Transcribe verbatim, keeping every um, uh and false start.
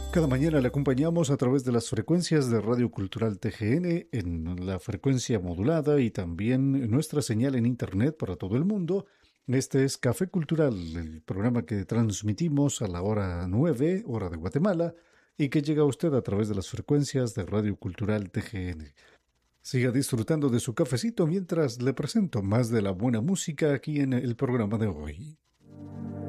Cada mañana le acompañamos a través de las frecuencias de Radio Cultural T G N en la frecuencia modulada y también en nuestra señal en Internet para todo el mundo. Este es Café Cultural, el programa que transmitimos a la hora nueve, hora de Guatemala, y que llega a usted a través de las frecuencias de Radio Cultural T G N. Siga disfrutando de su cafecito mientras le presento más de la buena música aquí en el programa de hoy.